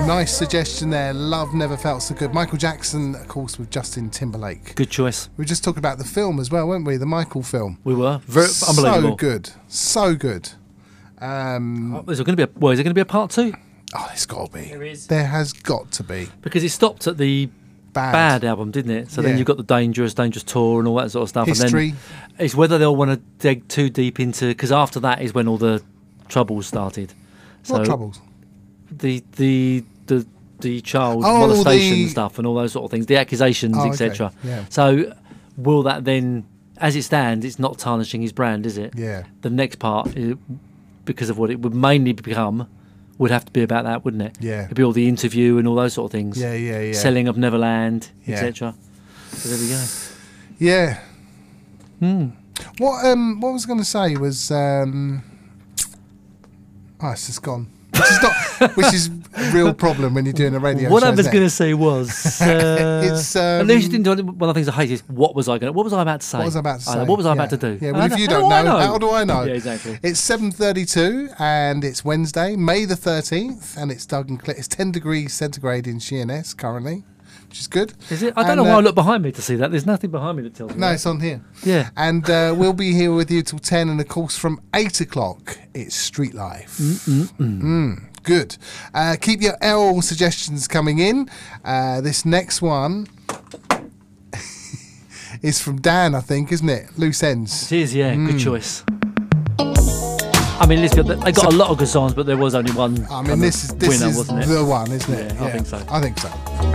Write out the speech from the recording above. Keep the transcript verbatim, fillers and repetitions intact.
Nice suggestion there. Love Never Felt So Good. Michael Jackson, of course, with Justin Timberlake. Good choice. We were just talking about the film as well, weren't we? The Michael film. We were. Very, unbelievable. So good. So good. Um, oh, is there going to be a, well, is there going to be a part two? Oh, there's got to be. There is. There has got to be. Because it stopped at the Bad, Bad album, didn't it? So yeah. Then you've got the Dangerous, Dangerous Tour and all that sort of stuff. History. And then it's whether they'll want to dig too deep into... Because after that is when all the troubles started. What so troubles? The the the the child oh, molestation the... stuff and all those sort of things, the accusations, oh, et cetera. Okay. Yeah. So will that then, as it stands, it's not tarnishing his brand, is it? Yeah. The next part, it, because of what it would mainly become, would have to be about that, wouldn't it? Yeah. It'd be all the interview and all those sort of things. Yeah, yeah, yeah. Selling of Neverland, yeah. et cetera. So there we go. Yeah. Hmm. What um what I was going to say was um. Oh, it's just gone. Which is not, which is a real problem when you're doing a radio what show. What I was going to say was, uh, it's. Um, at least you didn't do it. One of the things I hate is what was I going? What was I about to say? What was I about to say? Uh, what was I yeah. about to do? Yeah. Well, uh, if you how don't do know, know, how do I know? Yeah, exactly. It's seven thirty-two and it's Wednesday, May the thirteenth, and it's Doug and Cliff. It's ten degrees centigrade in Sheerness currently, which is good. Is it? I don't and, know why uh, I look behind me to see that. There's nothing behind me that tells me. No, that. it's on here. Yeah. And uh, we'll be here with you till ten, and of course from eight o'clock it's Street Life. Mm-mm-mm. Mm. Good. Uh, keep your L suggestions coming in. Uh, this next one is from Dan, I think, isn't it? Loose Ends. It is, yeah. Mm. Good choice. I mean, let's go, they got so, a lot of good songs, but there was only one. I mean, this is this winner, is wasn't it? the one, isn't it? Yeah, yeah, I think so. I think so.